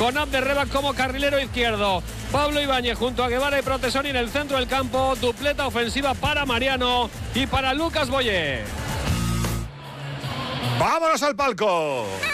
con Abderreba como carrilero izquierdo. Pablo Ibáñez junto a Guevara y Protesoni en el centro del campo. Dupleta ofensiva para Mariano y para Lucas Boyer. ¡Vámonos al palco!